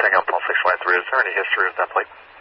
Shanghai 613, is there any history of that plate?